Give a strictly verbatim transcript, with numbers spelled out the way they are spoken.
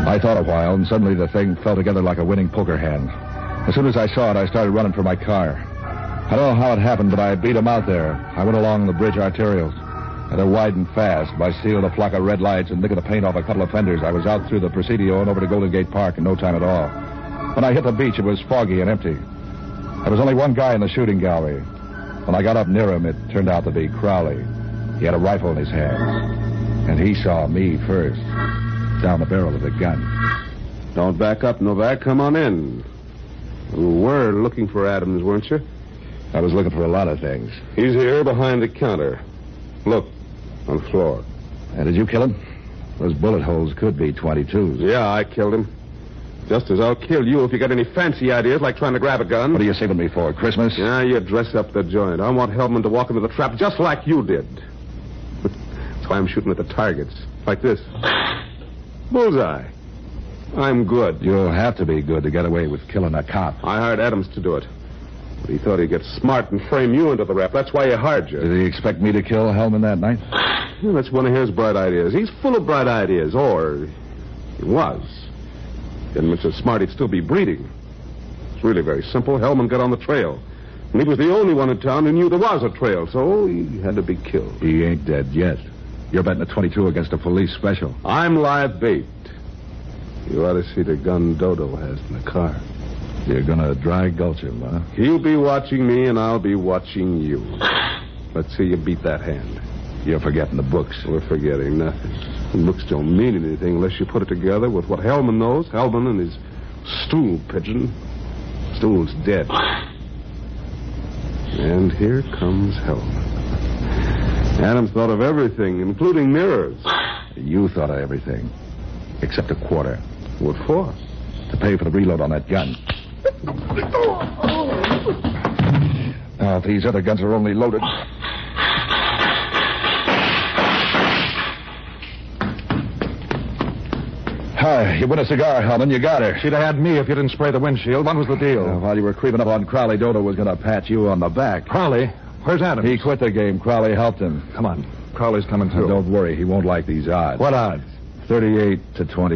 I thought a while, and suddenly the thing fell together like a winning poker hand. As soon as I saw it, I started running for my car. I don't know how it happened, but I beat him out there. I went along the bridge arterials. And they're widened fast. By sealing a flock of red lights and licking the paint off a couple of fenders, I was out through the Presidio and over to Golden Gate Park in no time at all. When I hit the beach, it was foggy and empty. There was only one guy in the shooting gallery. When I got up near him, it turned out to be Crowley. He had a rifle in his hands. And he saw me first, down the barrel of the gun. Don't back up, Novak. Come on in. You were looking for Adams, weren't you? I was looking for a lot of things. He's here behind the counter. Look, on the floor. And did you kill him? Those bullet holes could be twenty-twos. Yeah, I killed him. Just as I'll kill you if you got any fancy ideas like trying to grab a gun. What are you saving me for, Christmas? Yeah, you dress up the joint. I want Hellman to walk into the trap just like you did. That's why I'm shooting at the targets. Like this. Bullseye. I'm good. You'll have to be good to get away with killing a cop. I hired Adams to do it. But he thought he'd get smart and frame you into the rap. That's why he hired you. Did he expect me to kill Hellman that night? Yeah, that's one of his bright ideas. He's full of bright ideas. Or he was. Didn't mean so smart he'd still be breeding. It's really very simple. Hellman got on the trail. And he was the only one in town who knew there was a trail, so he had to be killed. He ain't dead yet. You're betting a twenty-two against a police special. I'm live bait. You ought to see the gun Dodo has in the car. You're gonna dry gulch him, huh? He'll be watching me, and I'll be watching you. Let's see you beat that hand. You're forgetting the books. We're forgetting nothing. The books don't mean anything unless you put it together with what Hellman knows. Hellman and his stool pigeon. Stool's dead. And here comes Hellman. Adams thought of everything, including mirrors. You thought of everything. Except a quarter. What for? To pay for the reload on that gun. Now, if these other guns are only loaded... Hi, you win a cigar, Hellman. You got her. She'd have had me if you didn't spray the windshield. What was the deal? Uh, while you were creeping up on Crowley, Dodo was going to pat you on the back. Crowley? Where's Adams? He quit the game. Crowley helped him. Come on. Crowley's coming through. Don't worry. He won't like these odds. What odds? thirty-eight to twenty.